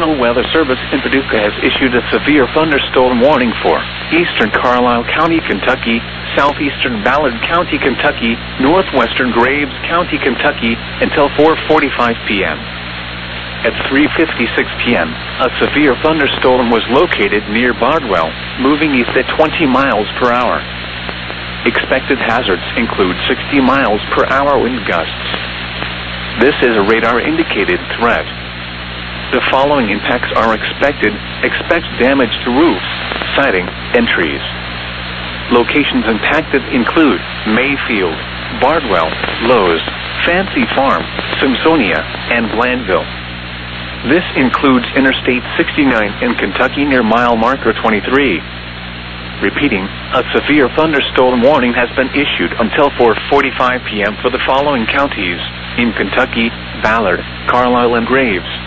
National Weather Service in Paducah has issued a severe thunderstorm warning for eastern Carlisle County, Kentucky, southeastern Ballard County, Kentucky, northwestern Graves County, Kentucky, until 4:45 p.m. At 3:56 p.m., a severe thunderstorm was located near Bardwell, moving east at 20 miles per hour. Expected hazards include 60 miles per hour wind gusts. This is a radar-indicated threat. The following impacts are expected. Expect damage to roofs, siding, and trees. Locations impacted include Mayfield, Bardwell, Lowe's, Fancy Farm, Simpsonia, and Blandville. This includes Interstate 69 in Kentucky near mile marker 23. Repeating, a severe thunderstorm warning has been issued until 4:45 p.m. for the following counties in Kentucky: Ballard, Carlisle, and Graves.